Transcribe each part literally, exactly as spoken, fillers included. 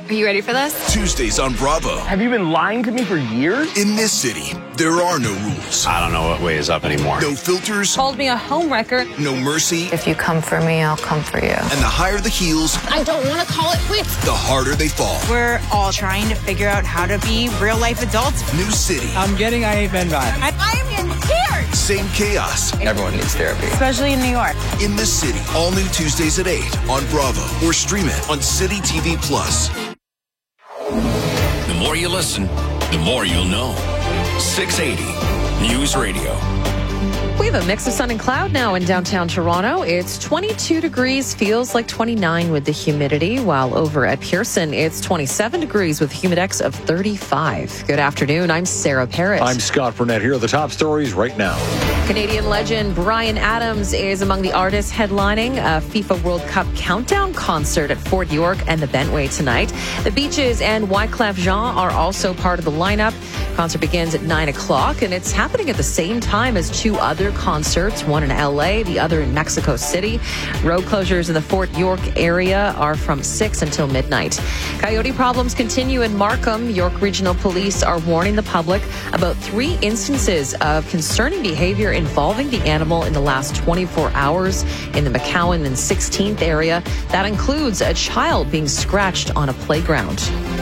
Are you ready for this? Tuesdays on Bravo. Have you been lying to me for years? In this city, there are no rules. I don't know what way is up anymore. No filters. Called me a homewrecker. No mercy. If you come for me, I'll come for you. And the higher the heels, I don't want to call it quits. the harder they fall. We're all trying to figure out how to be real-life adults. New city. I'm getting I Hate Men vibe. I, I am scared. Same chaos. Everyone needs therapy. Especially in New York. In this city. All new Tuesdays at eight on Bravo. Or stream it on City T V Plus. The more you listen, the more you'll know. six eighty News Radio. We have a mix of sun and cloud now in downtown Toronto. It's twenty-two degrees, feels like twenty-nine with the humidity, while over at Pearson, it's twenty-seven degrees with humidex of thirty-five. Good afternoon. I'm Sarah Parrott. I'm Scott Burnett. Here are the top stories right now. Canadian legend Bryan Adams is among the artists headlining a FIFA World Cup countdown concert at Fort York and the Bentway tonight. The Beaches and Wyclef Jean are also part of the lineup. Concert begins at nine o'clock, and it's happening at the same time as two other concerts, one in L A, the other in Mexico City. Road closures in the Fort York area are from six until midnight. Coyote problems continue in Markham. York Regional Police are warning the public about three instances of concerning behavior involving the animal in the last twenty-four hours in the McCowan and sixteenth area. That includes a child being scratched on a playground.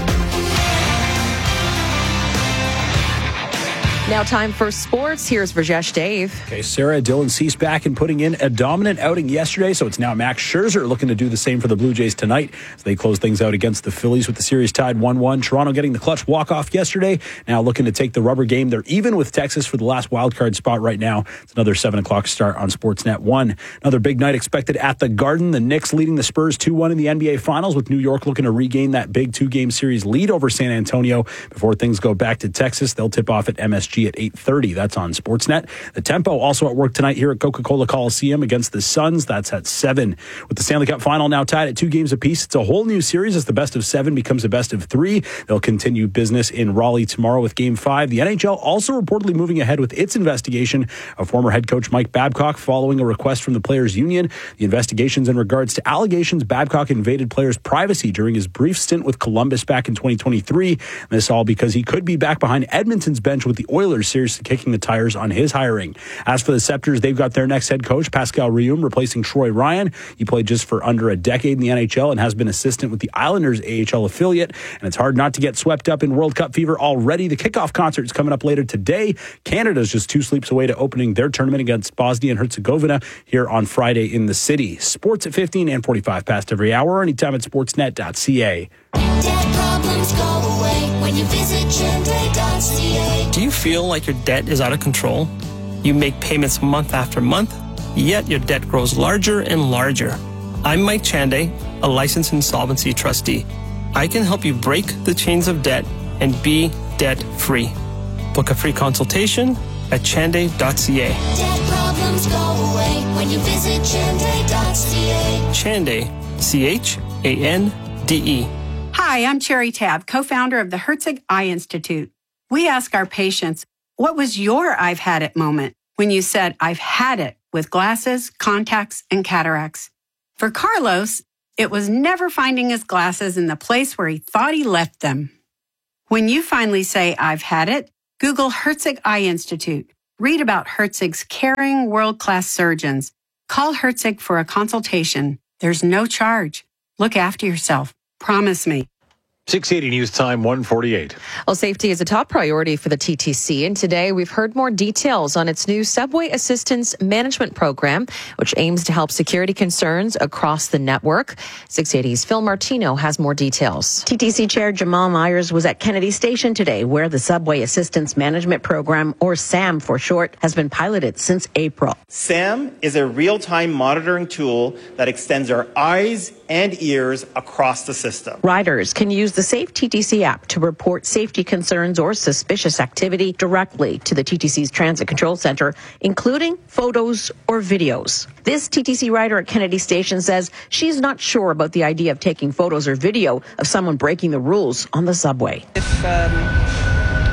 Now time for sports. Here's Rajesh Dave. Okay, Sarah, Dylan Cease back and putting in a dominant outing yesterday, so it's now Max Scherzer looking to do the same for the Blue Jays tonight as they close things out against the Phillies with the series tied one one. Toronto getting the clutch walk-off yesterday, now looking to take the rubber game. They're even with Texas for the last wildcard spot right now. It's another seven o'clock start on Sportsnet one. Another big night expected at the Garden. The Knicks leading the Spurs two one in the N B A Finals, with New York looking to regain that big two-game series lead over San Antonio before things go back to Texas. They'll tip off at M S G at eight thirty. That's on Sportsnet. The Tempo also at work tonight here at Coca-Cola Coliseum against the Suns. That's at seven. With the Stanley Cup final now tied at two games apiece, it's a whole new series as the best of seven becomes a best of three. They'll continue business in Raleigh tomorrow with game five. The N H L also reportedly moving ahead with its investigation of former head coach Mike Babcock following a request from the Players Union. The investigation's in regards to allegations Babcock invaded players' privacy during his brief stint with Columbus back in twenty twenty-three. This all because he could be back behind Edmonton's bench with the Oilers, seriously kicking the tires on his hiring. As for the Scepters, they've got their next head coach, Pascal Rium, replacing Troy Ryan. He played just for under a decade in the N H L and has been assistant with the Islanders A H L affiliate. And it's hard not to get swept up in World Cup fever already. The kickoff concert is coming up later today. Canada's just two sleeps away to opening their tournament against Bosnia and Herzegovina here on Friday in the city. Sports at fifteen and forty-five past every hour, anytime at sportsnet dot c a. Debt problems go away when you visit Chende dot c a. Do you feel like your debt is out of control? You make payments month after month, yet your debt grows larger and larger. I'm Mike Chande, a licensed insolvency trustee. I can help you break the chains of debt and be debt-free. Book a free consultation at chande dot c a. Debt problems go away when you visit Chende dot c a. Chande, C H A N D E. Hi, I'm Cherry Tabb, co-founder of the Herzig Eye Institute. We ask our patients, what was your I've had it moment when you said, I've had it with glasses, contacts, and cataracts? For Carlos, it was never finding his glasses in the place where he thought he left them. When you finally say, I've had it, Google Herzig Eye Institute. Read about Herzig's caring, world-class surgeons. Call Herzig for a consultation. There's no charge. Look after yourself. Promise me. six eighty News Time, one forty-eight. Well, safety is a top priority for the T T C, and today we've heard more details on its new Subway Assistance Management Program, which aims to help security concerns across the network. six eighty's Phil Martino has more details. T T C Chair Jamal Myers was at Kennedy Station today, where the Subway Assistance Management Program, or SAM for short, has been piloted since April. SAM is a real-time monitoring tool that extends our eyes and ears across the system. Riders can use the Safe T T C app to report safety concerns or suspicious activity directly to the T T C's Transit Control Center, including photos or videos. This T T C rider at Kennedy Station says she's not sure about the idea of taking photos or video of someone breaking the rules on the subway. If um,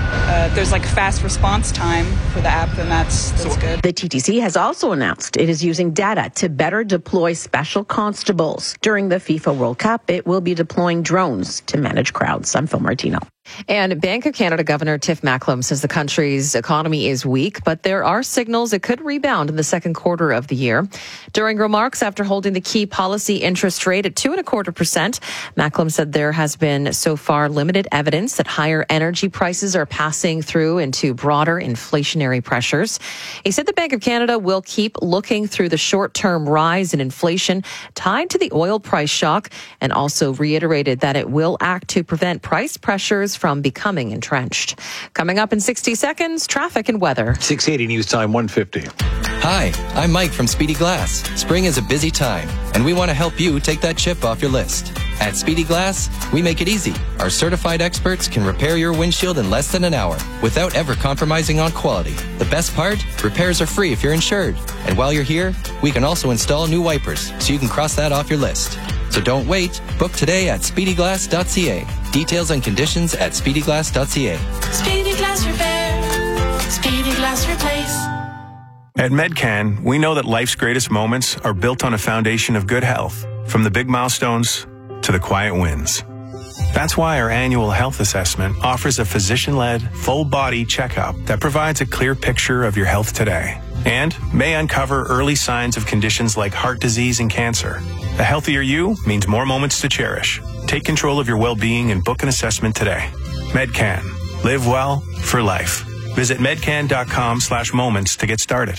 uh, there's like fast response time for the app, then that's, that's good. The T T C has also announced it is using data to better deploy special constables. During the FIFA World Cup, it will be deploying drones to manage crowds. I'm Phil Martino. And Bank of Canada Governor Tiff Macklem says the country's economy is weak, but there are signals it could rebound in the second quarter of the year. During remarks after holding the key policy interest rate at two and a quarter percent, Macklem said there has been so far limited evidence that higher energy prices are passing through into broader inflationary pressures. He said the Bank of Canada will keep looking through the short-term rise in inflation tied to the oil price shock, and also reiterated that it will act to prevent price pressures from becoming entrenched. Coming up in sixty seconds, traffic and weather. six eighty News Time one fifty. Hi, I'm Mike from Speedy Glass. Spring is a busy time, and we want to help you take that chip off your list. At Speedy Glass, we make it easy. Our certified experts can repair your windshield in less than an hour without ever compromising on quality. The best part? Repairs are free if you're insured. And while you're here, we can also install new wipers so you can cross that off your list. So don't wait. Book today at speedy glass dot c a. Details and conditions at speedy glass dot c a. Speedy Glass Repair. Speedy Glass Replace. At Medcan, we know that life's greatest moments are built on a foundation of good health, from the big milestones to the quiet wins. That's why our annual health assessment offers a physician-led, full-body checkup that provides a clear picture of your health today and may uncover early signs of conditions like heart disease and cancer. A healthier you means more moments to cherish. Take control of your well-being and book an assessment today. Medcan. Live well for life. Visit medcan.com slash moments to get started.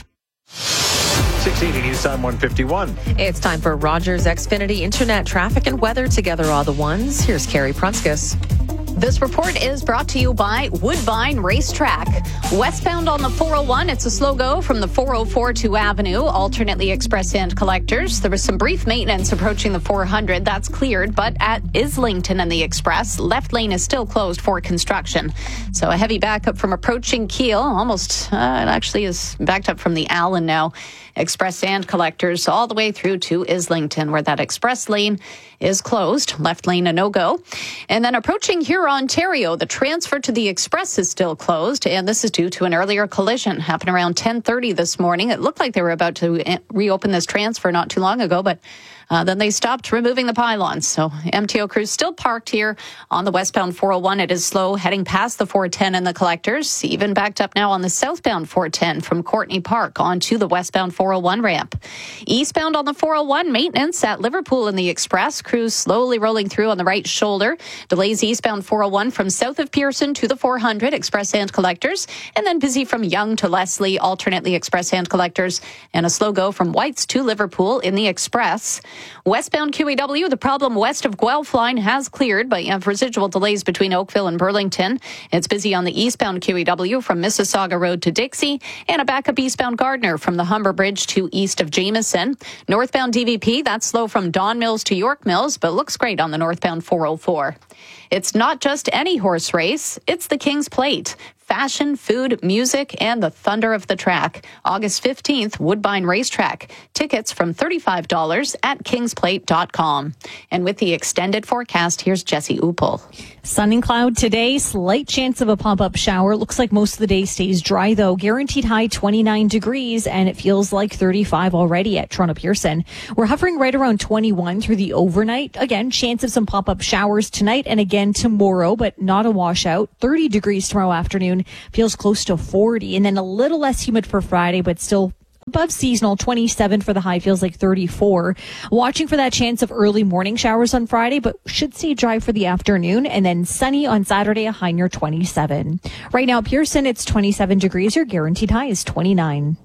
six eighty News Time one fifty-one. It's time for Rogers Xfinity Internet traffic and weather. Together all the ones. Here's Carrie Prunskis. This report is brought to you by Woodbine Racetrack. Westbound on the four oh one, it's a slow go from the four oh four to Avenue, alternately express and collectors. There was some brief maintenance approaching the four hundred. That's cleared, but at Islington and the Express, left lane is still closed for construction. So a heavy backup from approaching Kiel, almost, uh, it actually is backed up from the Allen now. Express and collectors all the way through to Islington, where that express lane is closed. Left lane a no-go. And then approaching here, Ontario, the transfer to the Express is still closed, and this is due to an earlier collision. Happened around ten thirty this morning. It looked like they were about to reopen this transfer not too long ago, but Uh, then they stopped removing the pylons. So M T O crews still parked here on the westbound four oh one. It is slow heading past the four ten and the collectors. Even backed up now on the southbound four ten from Courtney Park onto the westbound four oh one ramp. Eastbound on the four oh one, maintenance at Liverpool in the Express. Crews slowly rolling through on the right shoulder. Delays eastbound four oh one from south of Pearson to the four hundred, express and collectors. And then busy from Yonge to Leslie, alternately express and collectors. And a slow go from Whites to Liverpool in the Express. Westbound Q E W, the problem west of Guelph line has cleared, but you have residual delays between Oakville and Burlington. It's busy on the eastbound Q E W from Mississauga Road to Dixie, and a backup eastbound Gardner from the Humber Bridge to east of Jameson. Northbound D V P, that's slow from Don Mills to York Mills, but looks great on the northbound four oh four. It's not just any horse race, it's the King's Plate. Fashion, food, music, and the thunder of the track. August fifteenth, Woodbine Racetrack. Tickets from thirty-five dollars at kingsplate dot com. And with the extended forecast, here's Jesse Upel. Sun and cloud today, slight chance of a pop-up shower. Looks like most of the day stays dry, though. Guaranteed high twenty-nine degrees, and it feels like thirty-five already at Toronto Pearson. We're hovering right around twenty-one through the overnight. Again, chance of some pop-up showers tonight and again tomorrow, but not a washout. thirty degrees tomorrow afternoon. Feels close to forty, and then a little less humid for Friday, but still above seasonal. twenty-seven for the high, feels like thirty-four. Watching for that chance of early morning showers on Friday, but should stay dry for the afternoon, and then sunny on Saturday, a high near twenty-seven. Right now, Pearson, it's twenty-seven degrees. Your guaranteed high is twenty-nine.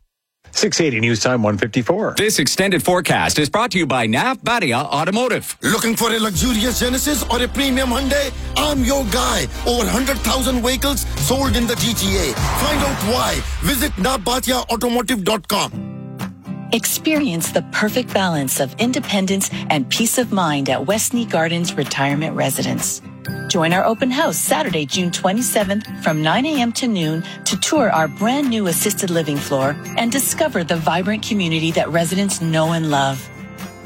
six eighty News Time one fifty-four. This extended forecast is brought to you by N A F Badia Automotive. Looking for a luxurious Genesis or a premium Hyundai? I'm your guy. Over one hundred thousand vehicles sold in the G T A. Find out why. Visit n a f badia automotive dot com. Experience the perfect balance of independence and peace of mind at Westney Gardens Retirement Residence. Join our open house Saturday, June twenty-seventh from nine a.m. to noon to tour our brand new assisted living floor and discover the vibrant community that residents know and love.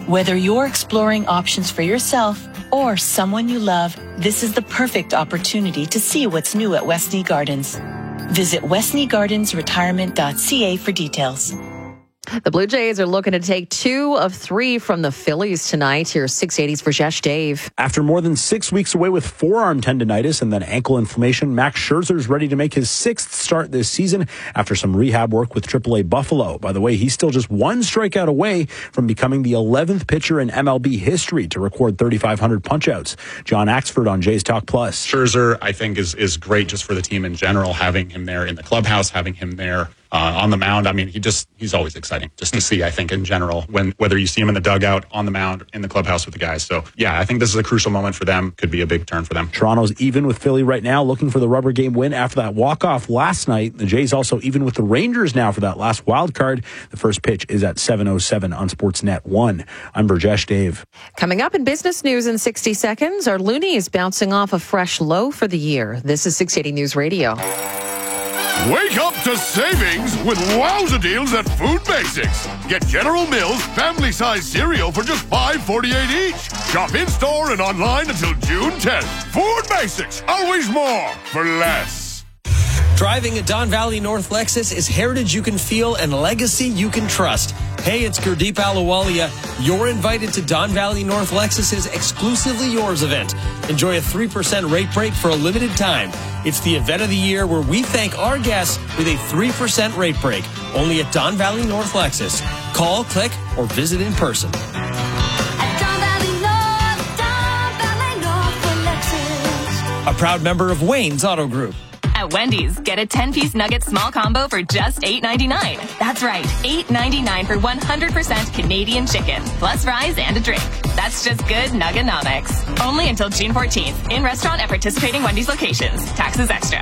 Whether you're exploring options for yourself or someone you love, this is the perfect opportunity to see what's new at Westney Gardens. Visit westney gardens retirement dot c a for details. The Blue Jays are looking to take two of three from the Phillies tonight. Here's six eighty's Rajesh Dave. After more than six weeks away with forearm tendonitis and then ankle inflammation, Max Scherzer is ready to make his sixth start this season after some rehab work with triple A Buffalo. By the way, he's still just one strikeout away from becoming the eleventh pitcher in M L B history to record thirty-five hundred punchouts. John Axford on Jays Talk Plus. Scherzer, I think, is, is great just for the team in general, having him there in the clubhouse, having him there Uh, on the mound. I mean, he just, he's always exciting just to see, I think, in general, when whether you see him in the dugout, on the mound, in the clubhouse with the guys. So, yeah, I think this is a crucial moment for them. Could be a big turn for them. Toronto's even with Philly right now, looking for the rubber game win after that walk-off last night. The Jays also even with the Rangers now for that last wild card. The first pitch is at seven oh seven on Sportsnet one. I'm Burjesh Dave. Coming up in business news in sixty seconds, our loonie is bouncing off a fresh low for the year. This is six eighty News Radio. Wake up to savings with wowza deals at Food Basics. Get General Mills family-size cereal for just five forty-eight each. Shop in-store and online until June tenth. Food Basics, always more for less. Driving a Don Valley North Lexus is heritage you can feel and legacy you can trust. Hey, it's Gurdeep Ahluwalia. You're invited to Don Valley North Lexus's Exclusively Yours event. Enjoy a three percent rate break for a limited time. It's the event of the year where we thank our guests with a three percent rate break. Only at Don Valley North Lexus. Call, click, or visit in person. A proud member of Wayne's Auto Group. At Wendy's, get a ten-piece nugget small combo for just eight ninety-nine. That's right, eight ninety-nine for one hundred percent Canadian chicken, plus fries and a drink. That's just good nuggenomics. Only until June fourteenth. In restaurant at participating Wendy's locations. Taxes extra.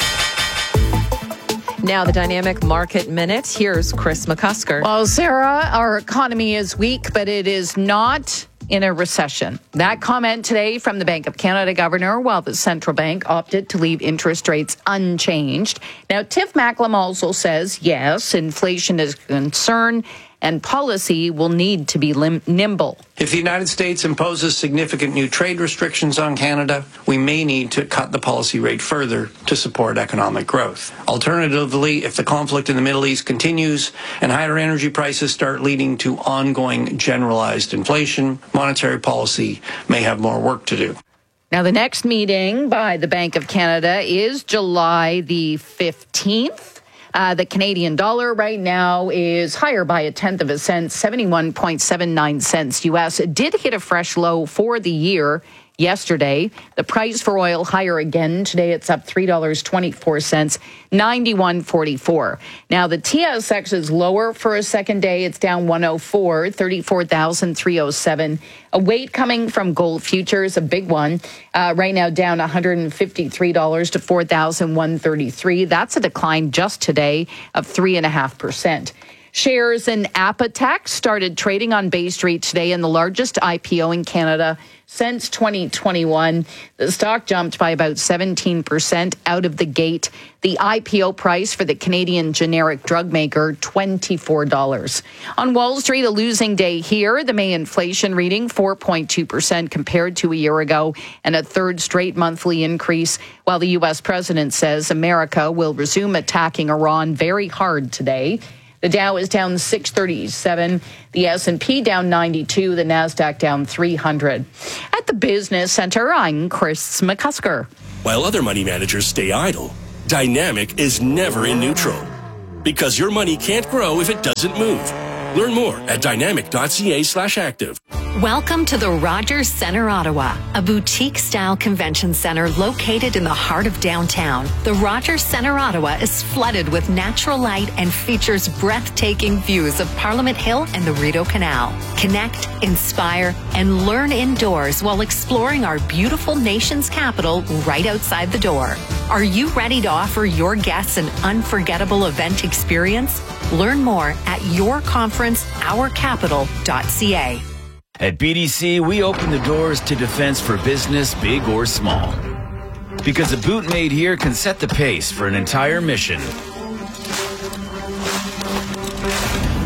Now the Dynamic Market Minute. Here's Chris McCusker. Well, Sarah, our economy is weak, but it is not in a recession. That comment today from the Bank of Canada governor, while the central bank opted to leave interest rates unchanged. Now, Tiff Macklem also says, yes, inflation is a concern and policy will need to be lim- nimble. If the United States imposes significant new trade restrictions on Canada, we may need to cut the policy rate further to support economic growth. Alternatively, if the conflict in the Middle East continues and higher energy prices start leading to ongoing generalized inflation, monetary policy may have more work to do. Now, the next meeting by the Bank of Canada is July the fifteenth. Uh, the Canadian dollar right now is higher by a tenth of a cent, seventy-one point seven nine cents U S. It did hit a fresh low for the year yesterday. The price for oil higher again. Today it's up three dollars and twenty-four cents, ninety-one forty-four. Now the T S X is lower for a second day. It's down one oh four, thirty-four thousand three hundred seven. A weight coming from gold futures, a big one, uh, right now down one hundred fifty-three dollars to four thousand one hundred thirty-three. That's a decline just today of three point five percent. Shares in Apotex started trading on Bay Street today in the largest I P O in Canada since twenty twenty-one. The stock jumped by about seventeen percent out of the gate. The I P O price for the Canadian generic drug maker, twenty-four dollars. On Wall Street, a losing day here. The May inflation reading, four point two percent compared to a year ago, and a third straight monthly increase, while the U S president says America will resume attacking Iran very hard today. The Dow is down six thirty-seven, the S and P down ninety-two, the NASDAQ down three hundred. At the Business Center, I'm Chris McCusker. While other money managers stay idle, Dynamic is never in neutral. Because your money can't grow if it doesn't move. Learn more at dynamic.ca slash active. Welcome to the Rogers Centre Ottawa, a boutique-style convention center located in the heart of downtown. The Rogers Centre Ottawa is flooded with natural light and features breathtaking views of Parliament Hill and the Rideau Canal. Connect, inspire, and learn indoors while exploring our beautiful nation's capital right outside the door. Are you ready to offer your guests an unforgettable event experience? Learn more at your conference our capital dot c a. At B D C, we open the doors to defense for business, big or small. Because a boot made here can set the pace for an entire mission.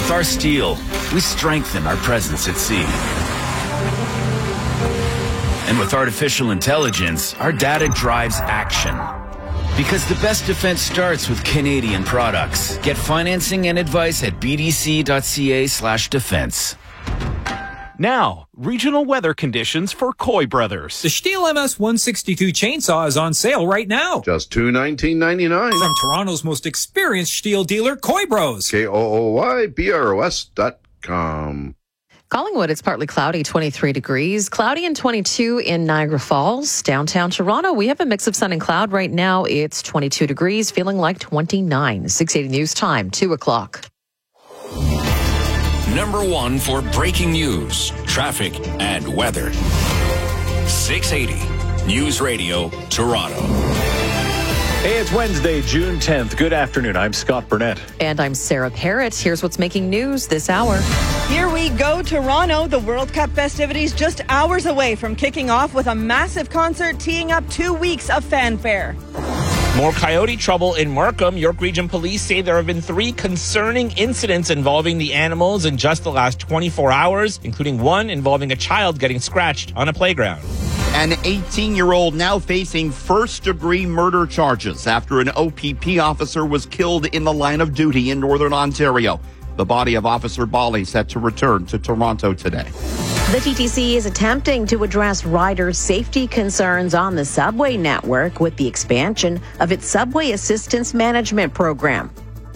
With our steel, we strengthen our presence at sea. And with artificial intelligence, our data drives action. Because the best defense starts with Canadian products. Get financing and advice at bdc.ca slash defense. Now, regional weather conditions for Coy Brothers. The Stihl M S one sixty-two chainsaw is on sale right now. Just two hundred nineteen dollars and ninety-nine cents. From Toronto's most experienced Stihl dealer, Coy Bros. K O O Y B R O S dot com. Collingwood, it's partly cloudy, twenty-three degrees. Cloudy and twenty-two in Niagara Falls. Downtown Toronto, we have a mix of sun and cloud. Right now, it's twenty-two degrees, feeling like twenty-nine. six eighty News Time, two o'clock. Number one for breaking news, traffic, and weather. six eighty News Radio, Toronto. Hey, it's Wednesday, June tenth. Good afternoon. I'm Scott Burnett. And I'm Sarah Parrott. Here's what's making news this hour. Here we go, Toronto. The World Cup festivities just hours away from kicking off with a massive concert teeing up two weeks of fanfare. More coyote trouble in Markham. York Region Police say there have been three concerning incidents involving the animals in just the last twenty-four hours, including one involving a child getting scratched on a playground. An eighteen-year-old now facing first-degree murder charges after an O P P officer was killed in the line of duty in Northern Ontario. The body of Officer Bali set to return to Toronto today. The T T C is attempting to address riders' safety concerns on the subway network with the expansion of its Subway Assistance Management Program.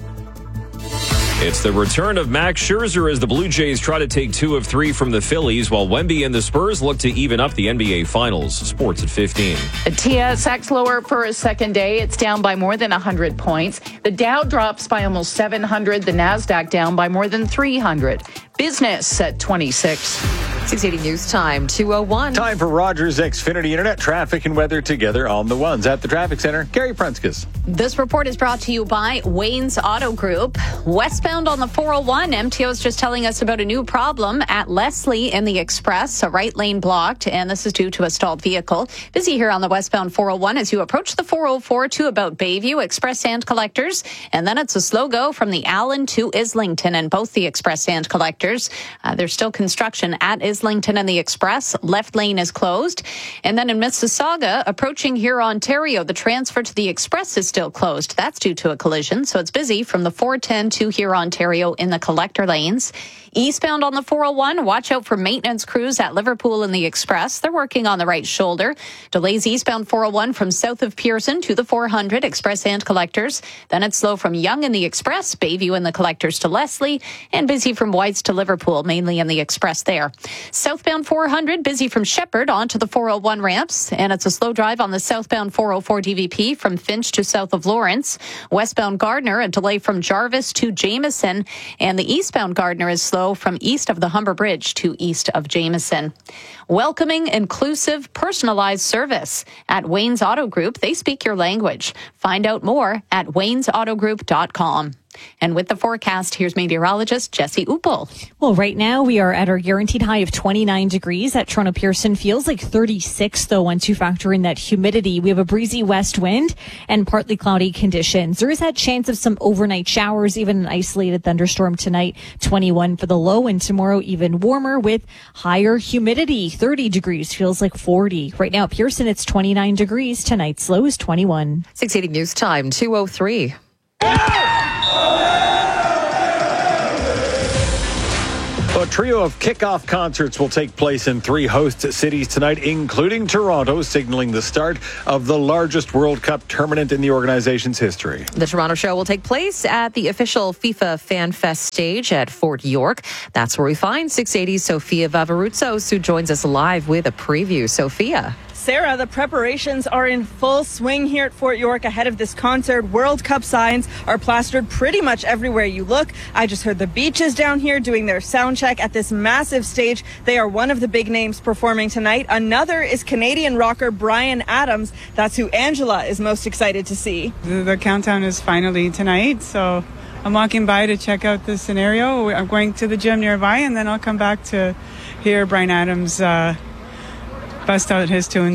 It's the return of Max Scherzer as the Blue Jays try to take two of three from the Phillies, while Wemby and the Spurs look to even up the N B A Finals. Sports at fifteen. The T S X lower for a second day. It's down by more than one hundred points. The Dow drops by almost seven hundred. The NASDAQ down by more than three hundred. Business at twenty-six. six eighty News Time, two oh one. Time for Rogers Xfinity Internet traffic and weather together on the ones at the traffic center. Gary Prenskus. This report is brought to you by Wayne's Auto Group. Westbound on the four oh one, M T O is just telling us about a new problem at Leslie in the Express. A right lane blocked, and this is due to a stalled vehicle. Busy here on the westbound four oh one as you approach the four oh four to about Bayview. Express and collectors. And then it's a slow go from the Allen to Islington and both the Express and collectors. Uh, there's still construction at Islington and the Express. Left lane is closed. And then in Mississauga, approaching here Ontario, the transfer to the Express is still closed. That's due to a collision. So it's busy from the four ten to here Ontario in the collector lanes. Eastbound on the four oh one, watch out for maintenance crews at Liverpool in the Express. They're working on the right shoulder. Delays eastbound four oh one from south of Pearson to the four hundred, Express and collectors. Then it's slow from Yonge in the Express, Bayview in the collectors to Leslie, and busy from Whites to Liverpool, mainly in the Express there. Southbound four hundred, busy from Shepherd onto the four oh one ramps, and it's a slow drive on the southbound four oh four D V P from Finch to south of Lawrence. Westbound Gardner, a delay from Jarvis to Jameson, and the eastbound Gardner is slow from east of the Humber Bridge to east of Jameson. Welcoming, inclusive, personalized service. At Wayne's Auto Group, they speak your language. Find out more at waynes auto group dot com. And with the forecast, here's meteorologist Jesse Uppel. Well, right now we are at our guaranteed high of twenty-nine degrees at Toronto Pearson. Feels like thirty-six, though, once you factor in that humidity. We have a breezy west wind and partly cloudy conditions. There is that chance of some overnight showers, even an isolated thunderstorm tonight. twenty-one for the low, and tomorrow even warmer with higher humidity. thirty degrees, feels like forty. Right now at Pearson, it's twenty-nine degrees. Tonight's low is twenty-one. six eighty News Time, two oh three. A trio of kickoff concerts will take place in three host cities tonight, including Toronto, signaling the start of the largest World Cup tournament in the organization's history. The Toronto show will take place at the official FIFA Fan Fest stage at Fort York. That's where we find six eighty's Sophia Vavarutsos, who joins us live with a preview. Sophia. Sarah, the preparations are in full swing here at Fort York ahead of this concert. World Cup signs are plastered pretty much everywhere you look. I just heard the Beaches down here doing their sound check at this massive stage. They are one of the big names performing tonight. Another is Canadian rocker Bryan Adams. That's who Angela is most excited to see. The, the countdown is finally tonight, so I'm walking by to check out the scenario. I'm going to the gym nearby, and then I'll come back to hear Bryan Adams uh, bust out his tunes.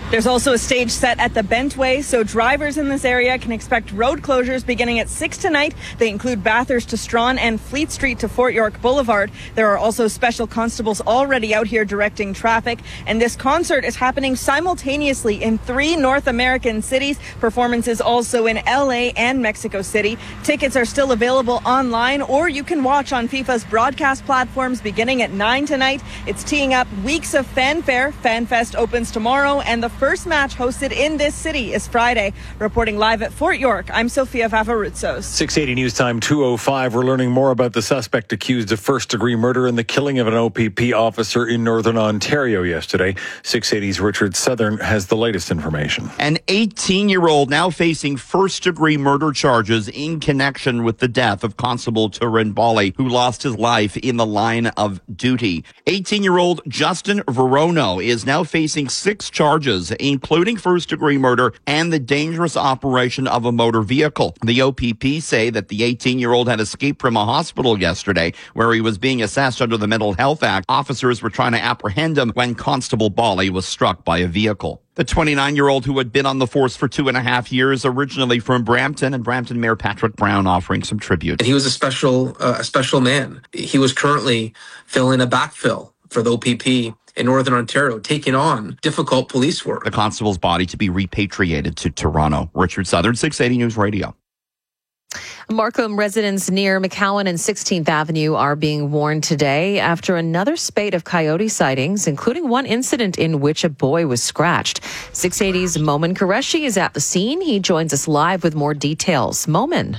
There's also a stage set at the Bentway, so drivers in this area can expect road closures beginning at six tonight. They include Bathurst to Strawn and Fleet Street to Fort York Boulevard. There are also special constables already out here directing traffic, and this concert is happening simultaneously in three North American cities. Performances also in L A and Mexico City. Tickets are still available online, or you can watch on FIFA's broadcast platforms beginning at nine tonight. It's teeing up weeks of fanfare. FanFest opens tomorrow, and the first match hosted in this city is Friday. Reporting live at Fort York, I'm Sophia Vavaroutsos. six eighty News Time two oh five. We're learning more about the suspect accused of first-degree murder in the killing of an O P P officer in Northern Ontario yesterday. six eighty's Richard Southern has the latest information. An eighteen-year-old now facing first-degree murder charges in connection with the death of Constable Turin Bali, who lost his life in the line of duty. eighteen-year-old Justin Verono is now facing six charges, including first-degree murder and the dangerous operation of a motor vehicle. The O P P say that the eighteen-year-old had escaped from a hospital yesterday where he was being assessed under the Mental Health Act. Officers were trying to apprehend him when Constable Bali was struck by a vehicle. The twenty-nine-year-old who had been on the force for two and a half years, originally from Brampton, and Brampton Mayor Patrick Brown offering some tribute. He was a special, uh, a special man. He was currently filling a backfill for the O P P in Northern Ontario, taking on difficult police work. The constable's body to be repatriated to Toronto. Richard Southern, six eighty News Radio. Markham residents near McCowan and sixteenth Avenue are being warned today after another spate of coyote sightings, including one incident in which a boy was scratched. six eighty's Momin Qureshi is at the scene. He joins us live with more details. Momin.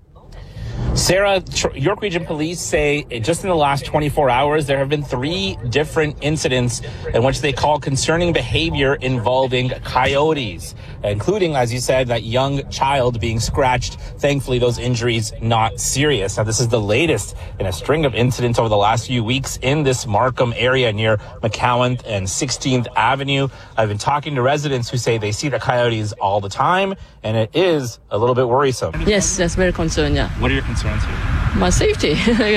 Sarah, York Region Police say just in the last twenty-four hours, there have been three different incidents in which they call concerning behavior involving coyotes, including, as you said, that young child being scratched. Thankfully, those injuries not serious. Now, this is the latest in a string of incidents over the last few weeks in this Markham area near McCowan and sixteenth Avenue. I've been talking to residents who say they see the coyotes all the time, and it is a little bit worrisome. Yes, that's very concerned, yeah. What are your concerns here? My safety.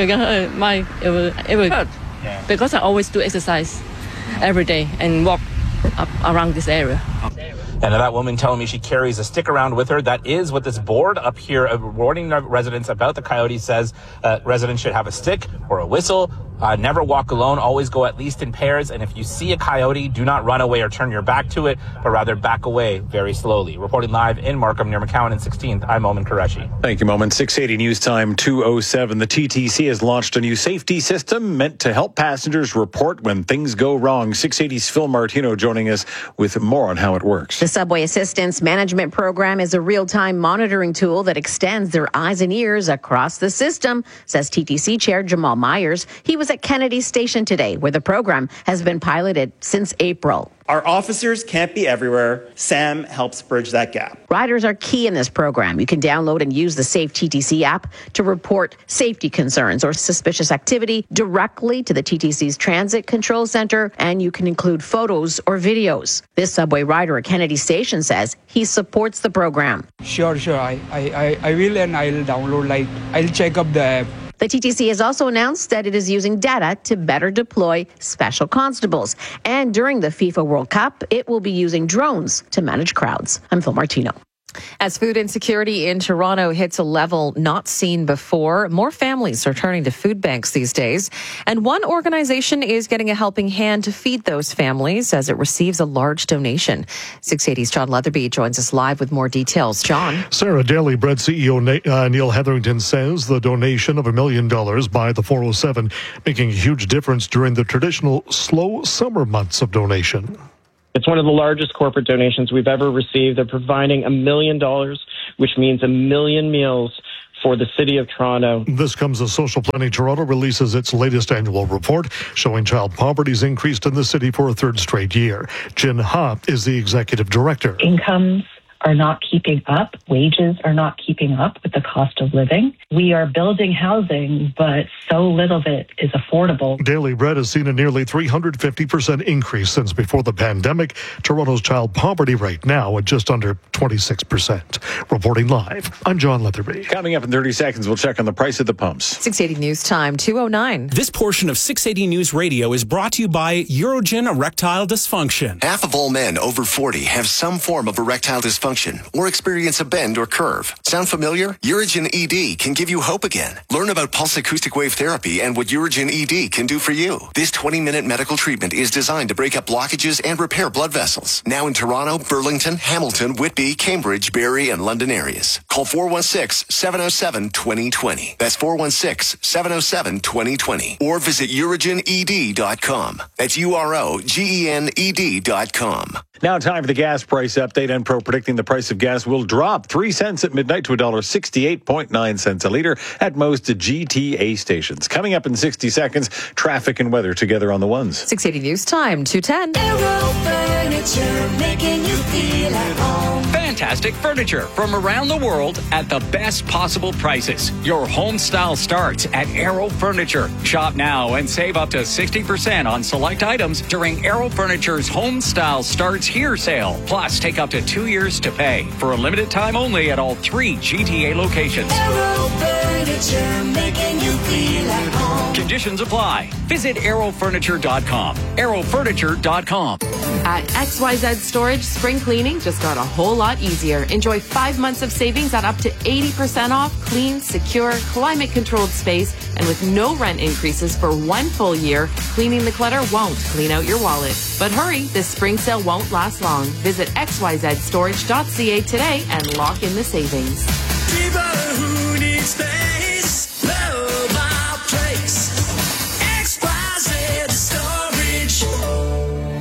My, it will, it will hurt. Yeah. Because I always do exercise every day and walk up around this area. And that woman telling me she carries a stick around with her. That is what this board up here uh, warning residents about the coyotes says. Uh, residents should have a stick or a whistle. Uh, never walk alone. Always go at least in pairs. And if you see a coyote, do not run away or turn your back to it, but rather back away very slowly. Reporting live in Markham near McCowan and sixteenth, I'm Momin Qureshi. Thank you, Momin. six eighty News Time two oh seven. The T T C has launched a new safety system meant to help passengers report when things go wrong. six eighty's Phil Martino joining us with more on how it works. The Subway Assistance Management Program is a real-time monitoring tool that extends their eyes and ears across the system, says T T C Chair Jamal Myers. He was at Kennedy Station today, where the program has been piloted since April. Our officers can't be everywhere. Sam helps bridge that gap. Riders are key in this program. You can download and use the Safe T T C app to report safety concerns or suspicious activity directly to the T T C's Transit Control Center, and you can include photos or videos. This subway rider at Kennedy Station says he supports the program. Sure, sure. I, I, I will, and I'll download, like, I'll check up the app. The T T C has also announced that it is using data to better deploy special constables. And during the FIFA World Cup, it will be using drones to manage crowds. I'm Phil Martino. As food insecurity in Toronto hits a level not seen before, more families are turning to food banks these days. And one organization is getting a helping hand to feed those families as it receives a large donation. six eighty's John Leatherby joins us live with more details. John. Sarah, Daily Bread C E O uh, Neil Hetherington says the donation of a million dollars by the four oh seven making a huge difference during the traditional slow summer months of donation. It's one of the largest corporate donations we've ever received. They're providing a million dollars, which means a million meals for the city of Toronto. This comes as Social Planning Toronto releases its latest annual report showing child poverty's increased in the city for a third straight year. Jin Ha is the executive director. Incomes are not keeping up. Wages are not keeping up with the cost of living. We are building housing, but so little of it is affordable. Daily Bread has seen a nearly three hundred fifty percent increase since before the pandemic. Toronto's child poverty rate now at just under twenty-six percent. Reporting live, I'm John Leatherby. Coming up in thirty seconds, we'll check on the price of the pumps. six eighty News Time, two oh nine. This portion of six eighty News Radio is brought to you by Urogen Erectile Dysfunction. Half of all men over forty have some form of erectile dysfunction or experience a bend or curve. Sound familiar? Urogen E D can give you hope again. Learn about pulse acoustic wave therapy and what Urogen E D can do for you. This twenty-minute medical treatment is designed to break up blockages and repair blood vessels. Now in Toronto, Burlington, Hamilton, Whitby, Cambridge, Barrie, and London areas. Call four one six, seven oh seven, two oh two oh. That's four one six, seven oh seven, two oh two oh. Or visit urogen e d dot com. That's U R O G E N E D dot com. Now time for the gas price update. Enpro predicting the price of gas will drop three cents at midnight to one dollar sixty-eight point nine cents a litre at most G T A stations. Coming up in sixty seconds, traffic and weather together on the ones. six eighty News Time, two ten. Aero Furniture, making you feel at home. Fantastic furniture from around the world at the best possible prices. Your home style starts at Aero Furniture. Shop now and save up to sixty percent on select items during Aero Furniture's Home Style Starts Here sale. Plus, take up to two years to pay for a limited time only at all three G T A locations. Aero Furniture, making you feel at home. Conditions apply. Visit aero furniture dot com. aero furniture dot com. At X Y Z Storage, spring cleaning just got a whole lot easier. Enjoy five months of savings at up to eighty percent off clean, secure, climate-controlled space, and with no rent increases for one full year, cleaning the clutter won't clean out your wallet. But hurry, this spring sale won't last long. Visit x y z storage dot c a today and lock in the savings. People who need space, love our place. X Y Z Storage.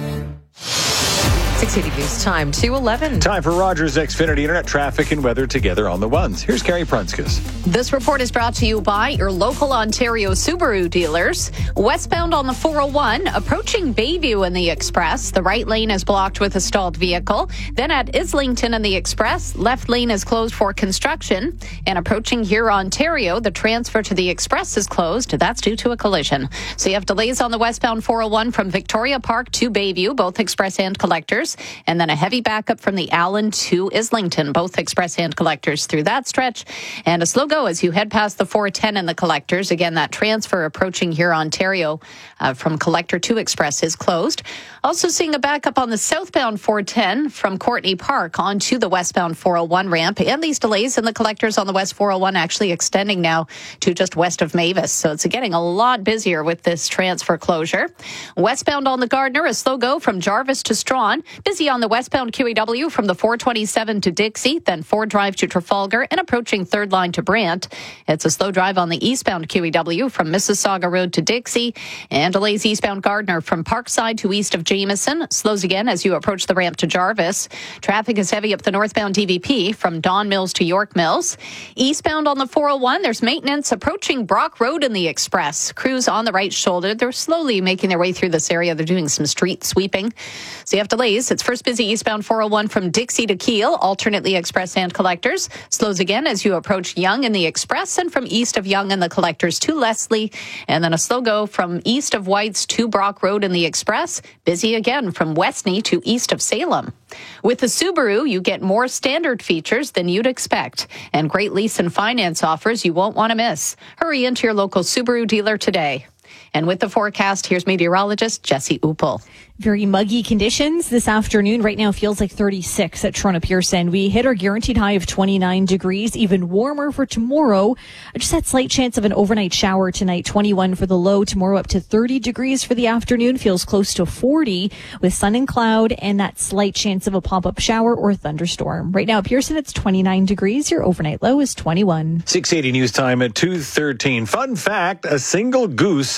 six eighty News Time, two eleven. Time for Rogers Xfinity Internet traffic and weather together on the ones. Here's Carrie Prunskis. This report is brought to you by your local Ontario Subaru dealers. Westbound on the four oh one, approaching Bayview in the Express. The right lane is blocked with a stalled vehicle. Then at Islington in the Express, left lane is closed for construction. And approaching here, Ontario, the transfer to the Express is closed. That's due to a collision. So you have delays on the westbound four oh one from Victoria Park to Bayview, both express and collectors. And then a heavy backup from the Allen to Islington, both express and collectors through that stretch. And a slow go as you head past the four ten and the collectors. Again, that transfer approaching here, Ontario, uh, from collector to express is closed. Also seeing a backup on the southbound four ten from Courtney Park onto the westbound four oh one ramp. And these delays in the collectors on the west four oh one actually extending now to just west of Mavis. So it's getting a lot busier with this transfer closure. Westbound on the Gardner, a slow go from Jarvis to Strawn. Busy on the westbound Q E W from the four twenty-seven to Dixie, then Ford Drive to Trafalgar, and approaching third line to Brant. It's a slow drive on the eastbound Q E W from Mississauga Road to Dixie, and delays eastbound Gardner from Parkside to east of Jameson. Slows again as you approach the ramp to Jarvis. Traffic is heavy up the northbound D V P from Don Mills to York Mills. Eastbound on the four oh one, there's maintenance approaching Brock Road in the Express. Crews on the right shoulder. They're slowly making their way through this area. They're doing some street sweeping. So you have delays. It's first busy eastbound four oh one from Dixie to Kiel, alternately express and collectors. Slows again as you approach Yonge in the Express, and from east of Yonge and the collectors to Leslie. And then a slow go from east of Whites to Brock Road in the Express. Busy again from Westney to east of Salem. With the Subaru, you get more standard features than you'd expect, and great lease and finance offers you won't want to miss. Hurry into your local Subaru dealer today. And with the forecast, here's meteorologist Jesse Uppel. Very muggy conditions this afternoon. Right now feels like thirty-six at Toronto Pearson. We hit our guaranteed high of twenty-nine degrees, even warmer for tomorrow. Just that slight chance of an overnight shower tonight, twenty-one for the low. Tomorrow up to thirty degrees for the afternoon, feels close to forty with sun and cloud and that slight chance of a pop-up shower or thunderstorm. Right now at Pearson, it's twenty-nine degrees. Your overnight low is twenty-one. six eighty News Time at two thirteen. Fun fact, a single goose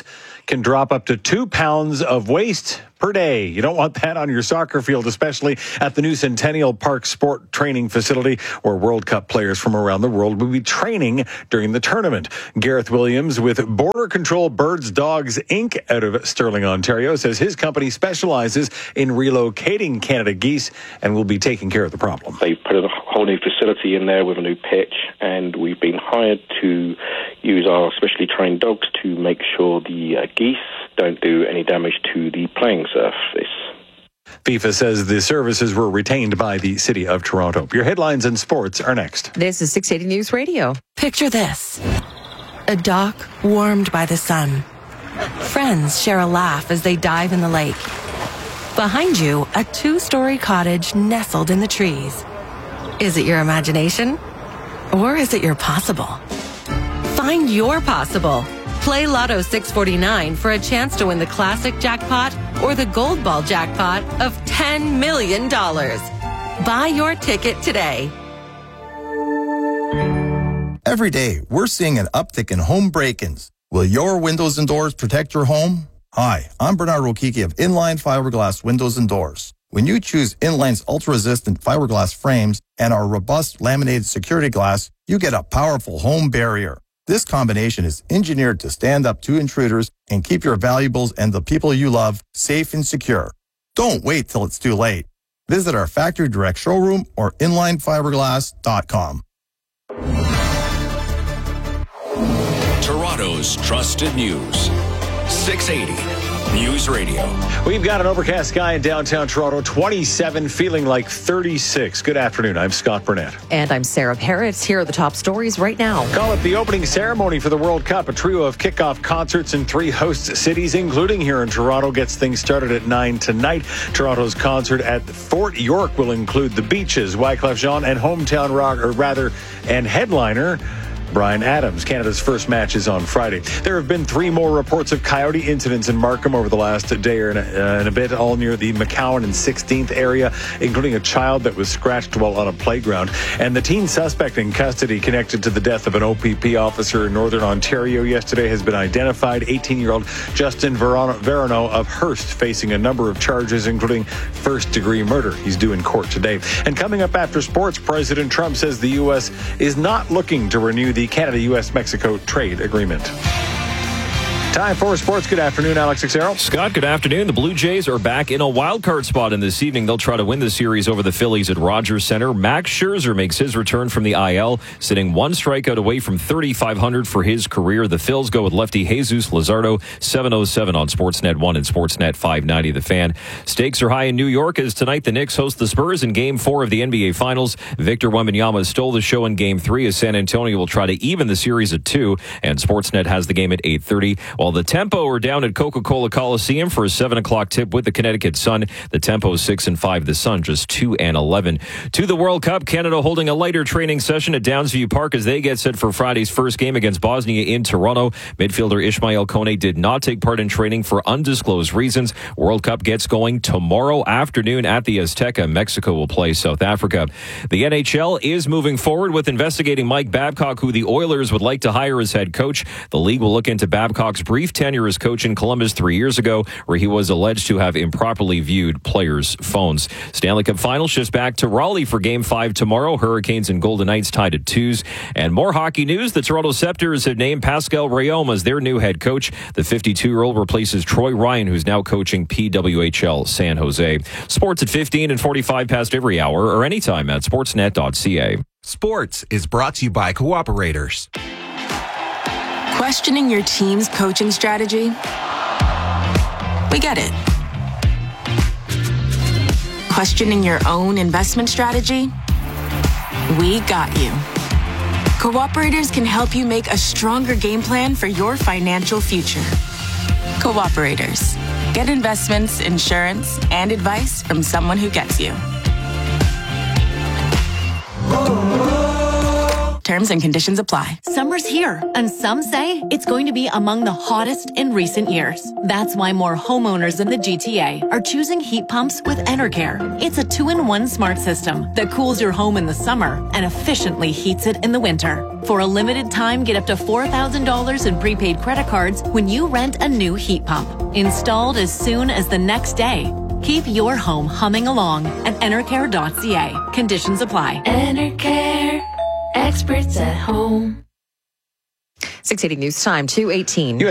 can drop up to two pounds of waste per day. You don't want that on your soccer field, especially at the new Centennial Park Sport Training Facility, where World Cup players from around the world will be training during the tournament. Gareth Williams with Border Control Birds Dogs Incorporated out of Sterling, Ontario, says his company specializes in relocating Canada geese and will be taking care of the problem. They've put a whole new facility in there with a new pitch, and we've been hired to use our specially trained dogs to make sure the uh, geese don't do any damage to the playing surface. FIFA says the services were retained by the City of Toronto. Your headlines and sports are next. This is six eighty News Radio. Picture this. A dock warmed by the sun. Friends share a laugh as they dive in the lake. Behind you, a two-story cottage nestled in the trees. Is it your imagination? Or is it your possible? Find your possible. Play Lotto six forty-nine for a chance to win the classic jackpot or the gold ball jackpot of ten million dollars. Buy your ticket today. Every day, we're seeing an uptick in home break-ins. Will your windows and doors protect your home? Hi, I'm Bernard Okiki of Inline Fiberglass Windows and Doors. When you choose Inline's ultra-resistant fiberglass frames and our robust laminated security glass, you get a powerful home barrier. This combination is engineered to stand up to intruders and keep your valuables and the people you love safe and secure. Don't wait till it's too late. Visit our factory direct showroom or inline fiberglass dot com. Toronto's trusted news. six eighty News Radio. We've got an overcast sky in downtown Toronto, twenty-seven, feeling like thirty-six. Good afternoon. I'm Scott Burnett. And I'm Sarah Parrots. Here are the top stories right now. Call it the opening ceremony for the World Cup. A trio of kickoff concerts in three host cities, including here in Toronto, gets things started at nine tonight. Toronto's concert at Fort York will include the Beaches, Wyclef Jean, and hometown rock, or rather, and headliner Bryan Adams. Canada's first match is on Friday. There have been three more reports of coyote incidents in Markham over the last day or in a, uh, in a bit, all near the McCowan and sixteenth area, including a child that was scratched while on a playground. And the teen suspect in custody connected to the death of an O P P officer in Northern Ontario yesterday has been identified. eighteen-year-old Justin Verano of Hearst, facing a number of charges, including first-degree murder. He's due in court today. And coming up after sports, President Trump says the U S is not looking to renew the The Canada-U S Mexico trade agreement. Time for sports. Good afternoon, Alex Xero. Scott, good afternoon. The Blue Jays are back in a wild card spot in this evening. They'll try to win the series over the Phillies at Rogers Center. Max Scherzer makes his return from the I L, sitting one strikeout away from thirty-five hundred for his career. The Phils go with lefty Jesus Luzardo, seven oh seven on Sportsnet one and Sportsnet five ninety. The Fan. Stakes are high in New York as tonight the Knicks host the Spurs in Game four of the N B A Finals. Victor Wembanyama stole the show in Game three as San Antonio will try to even the series at two, and Sportsnet has the game at eight thirty. While the Tempo are down at Coca-Cola Coliseum for a seven o'clock tip with the Connecticut Sun. The Tempo is six and five. The Sun just two and eleven. To the World Cup, Canada holding a lighter training session at Downsview Park as they get set for Friday's first game against Bosnia in Toronto. Midfielder Ismail Kone did not take part in training for undisclosed reasons. World Cup gets going tomorrow afternoon at the Azteca. Mexico will play South Africa. The N H L is moving forward with investigating Mike Babcock, who the Oilers would like to hire as head coach. The league will look into Babcock's brief tenure as coach in Columbus three years ago, where he was alleged to have improperly viewed players' phones. Stanley Cup Final shifts back to Raleigh for Game five tomorrow. Hurricanes and Golden Knights tied at twos. And more hockey news. The Toronto Scepters have named Pascal Rayom as their new head coach. The fifty-two-year-old replaces Troy Ryan, who's now coaching P W H L San Jose. Sports at fifteen and forty-five past every hour or anytime at sportsnet dot c a. Sports is brought to you by Cooperators. Questioning your team's coaching strategy? We get it. Questioning your own investment strategy? We got you. Cooperators can help you make a stronger game plan for your financial future. Cooperators. Get investments, insurance, and advice from someone who gets you. Terms and conditions apply. Summer's here, and some say it's going to be among the hottest in recent years. That's why more homeowners in the G T A are choosing heat pumps with Enercare. It's a two-in-one smart system that cools your home in the summer and efficiently heats it in the winter. For a limited time, get up to four thousand dollars in prepaid credit cards when you rent a new heat pump. Installed as soon as the next day. Keep your home humming along at enercare dot c a. Conditions apply. Enercare, experts at home. six eighty News Time, two eighteen.